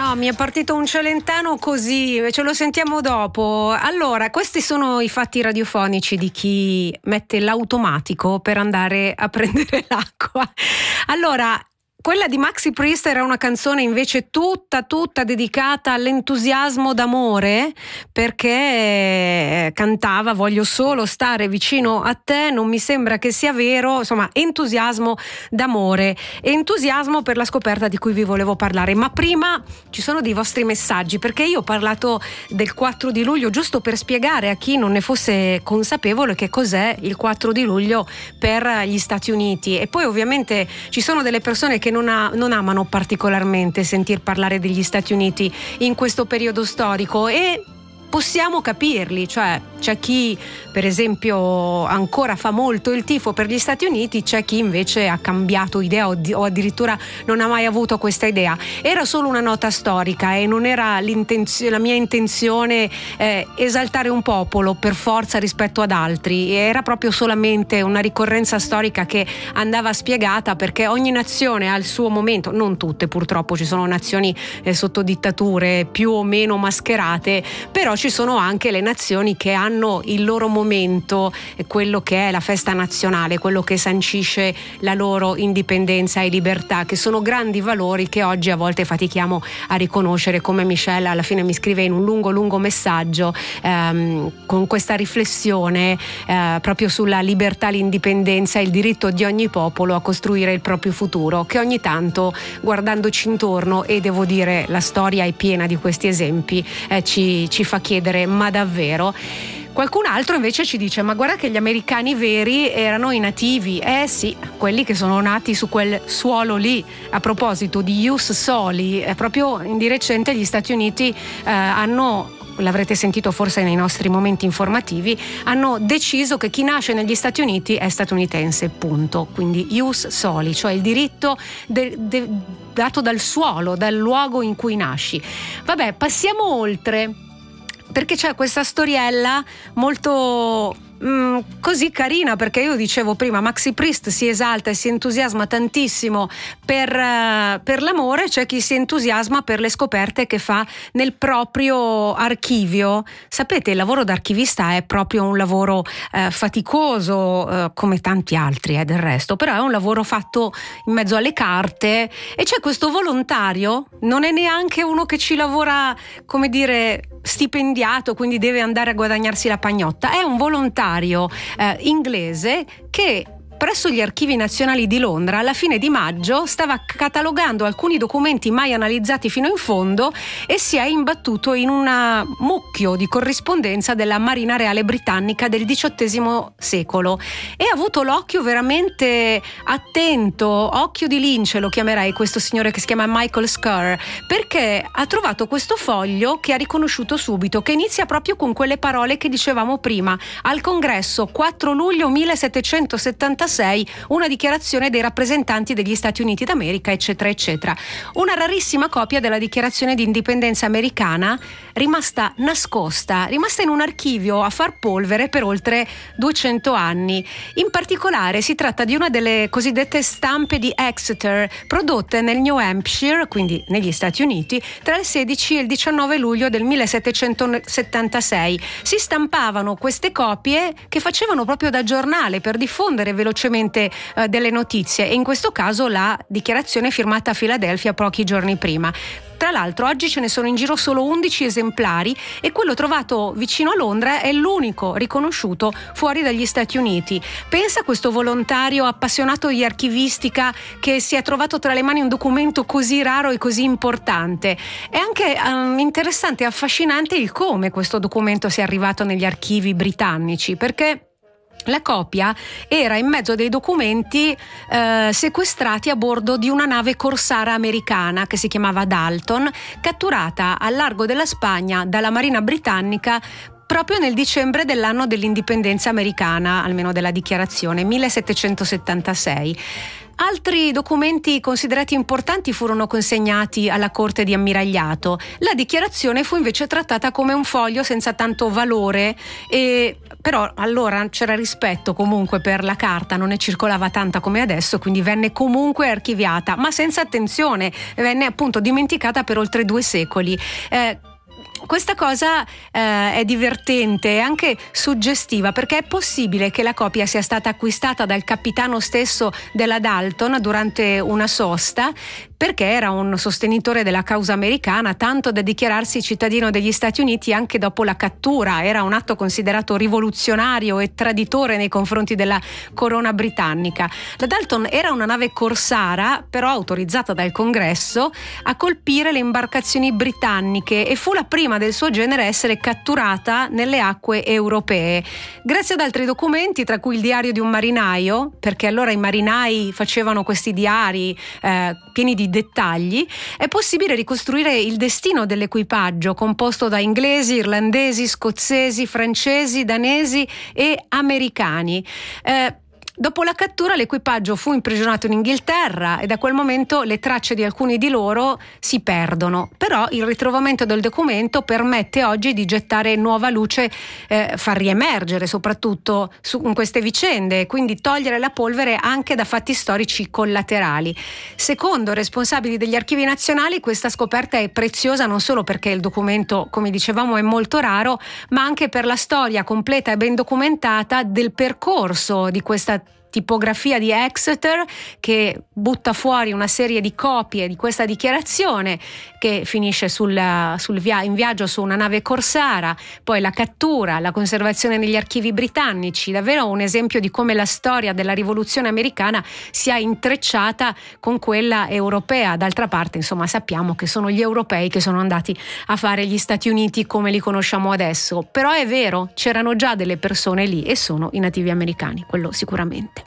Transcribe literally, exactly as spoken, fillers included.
no, mi è partito un Celentano così, ce lo sentiamo dopo. Allora, questi sono i fatti radiofonici di chi mette l'automatico per andare a prendere l'acqua. Allora, quella di Maxi Priest era una canzone invece tutta tutta dedicata all'entusiasmo d'amore, perché cantava voglio solo stare vicino a te, non mi sembra che sia vero, insomma entusiasmo d'amore, entusiasmo per la scoperta di cui vi volevo parlare. Ma prima ci sono dei vostri messaggi, perché io ho parlato del quattro di luglio giusto per spiegare a chi non ne fosse consapevole che cos'è il quattro di luglio per gli Stati Uniti. E poi ovviamente ci sono delle persone che Non, ha, non amano particolarmente sentir parlare degli Stati Uniti in questo periodo storico, e possiamo capirli, cioè c'è chi per esempio ancora fa molto il tifo per gli Stati Uniti, c'è chi invece ha cambiato idea o, di, o addirittura non ha mai avuto questa idea. Era solo una nota storica e non era la mia intenzione eh, esaltare un popolo per forza rispetto ad altri, era proprio solamente una ricorrenza storica che andava spiegata, perché ogni nazione ha il suo momento, non tutte purtroppo, ci sono nazioni eh, sotto dittature più o meno mascherate, però ci sono anche le nazioni che hanno il loro momento, quello che è la festa nazionale, quello che sancisce la loro indipendenza e libertà, che sono grandi valori che oggi a volte fatichiamo a riconoscere, come Michelle alla fine mi scrive in un lungo lungo messaggio ehm, con questa riflessione eh, proprio sulla libertà, l'indipendenza e il diritto di ogni popolo a costruire il proprio futuro, che ogni tanto guardandoci intorno, e devo dire la storia è piena di questi esempi, eh, ci, ci fa chiedere ma davvero? Qualcun altro invece ci dice ma guarda che gli americani veri erano i nativi. Eh sì, quelli che sono nati su quel suolo lì. A proposito di ius soli, eh, proprio di recente gli Stati Uniti eh, hanno, l'avrete sentito forse nei nostri momenti informativi, hanno deciso che chi nasce negli Stati Uniti è statunitense, punto. Quindi ius soli, cioè il diritto de, de, dato dal suolo, dal luogo in cui nasci. Vabbè, passiamo oltre, perché c'è questa storiella molto mm, così carina, perché io dicevo prima Maxi Priest si esalta e si entusiasma tantissimo per, uh, per l'amore, c'è chi si entusiasma per le scoperte che fa nel proprio archivio. Sapete, il lavoro d'archivista è proprio un lavoro uh, faticoso uh, come tanti altri eh, del resto, però è un lavoro fatto in mezzo alle carte, e c'è questo volontario, non è neanche uno che ci lavora, come dire, stipendiato, quindi deve andare a guadagnarsi la pagnotta, è un volontario eh, inglese che presso gli archivi nazionali di Londra alla fine di maggio stava catalogando alcuni documenti mai analizzati fino in fondo e si è imbattuto in un mucchio di corrispondenza della Marina Reale britannica del diciottesimo secolo, e ha avuto l'occhio veramente attento, occhio di lince lo chiamerei, questo signore che si chiama Michael Scurr, perché ha trovato questo foglio che ha riconosciuto subito, che inizia proprio con quelle parole che dicevamo prima: al congresso quattro luglio millesettecentosettantasei, una dichiarazione dei rappresentanti degli Stati Uniti d'America, eccetera eccetera. Una rarissima copia della dichiarazione di indipendenza americana, rimasta nascosta, rimasta in un archivio a far polvere per oltre duecento anni. In particolare si tratta di una delle cosiddette stampe di Exeter, prodotte nel New Hampshire, quindi negli Stati Uniti, tra il sedici e il diciannove luglio del millesettecentosettantasei. Si stampavano queste copie che facevano proprio da giornale per diffondere velocemente eh, delle notizie, e in questo caso la dichiarazione firmata a Filadelfia pochi giorni prima. Tra l'altro oggi ce ne sono in giro solo undici esemplari, e quello trovato vicino a Londra è l'unico riconosciuto fuori dagli Stati Uniti. Pensa a questo volontario appassionato di archivistica che si è trovato tra le mani un documento così raro e così importante. È anche um, interessante e affascinante il come questo documento sia arrivato negli archivi britannici, perché la copia era in mezzo dei documenti eh, sequestrati a bordo di una nave corsara americana che si chiamava Dalton, catturata al largo della Spagna dalla Marina britannica proprio nel dicembre dell'anno dell'indipendenza americana, almeno della dichiarazione, millesettecentosettantasei. Altri documenti considerati importanti furono consegnati alla Corte di Ammiragliato. La dichiarazione fu invece trattata come un foglio senza tanto valore e però allora c'era rispetto comunque per la carta, non ne circolava tanta come adesso, quindi venne comunque archiviata, ma senza attenzione, venne appunto dimenticata per oltre due secoli. Eh, Questa cosa eh, è divertente e anche suggestiva, perché è possibile che la copia sia stata acquistata dal capitano stesso della Dalton durante una sosta, perché era un sostenitore della causa americana, tanto da dichiararsi cittadino degli Stati Uniti anche dopo la cattura. Era un atto considerato rivoluzionario e traditore nei confronti della corona britannica. La Dalton era una nave corsara, però autorizzata dal Congresso a colpire le imbarcazioni britanniche, e fu la prima del suo genere a essere catturata nelle acque europee. Grazie ad altri documenti, tra cui il diario di un marinaio, perché allora i marinai facevano questi diari eh, pieni di dettagli, è possibile ricostruire il destino dell'equipaggio, composto da inglesi, irlandesi, scozzesi, francesi, danesi e americani. Eh, Dopo la cattura l'equipaggio fu imprigionato in Inghilterra e da quel momento le tracce di alcuni di loro si perdono. Però il ritrovamento del documento permette oggi di gettare nuova luce, eh, far riemergere soprattutto su in queste vicende, quindi togliere la polvere anche da fatti storici collaterali. Secondo responsabili degli archivi nazionali, questa scoperta è preziosa non solo perché il documento, come dicevamo, è molto raro, ma anche per la storia completa e ben documentata del percorso di questa tipografia di Exeter, che butta fuori una serie di copie di questa dichiarazione, che finisce sul, sul via- in viaggio su una nave corsara, poi la cattura, la conservazione negli archivi britannici. Davvero un esempio di come la storia della rivoluzione americana sia intrecciata con quella europea. D'altra parte, insomma, sappiamo che sono gli europei che sono andati a fare gli Stati Uniti come li conosciamo adesso. Però è vero, c'erano già delle persone lì e sono i nativi americani, quello sicuramente.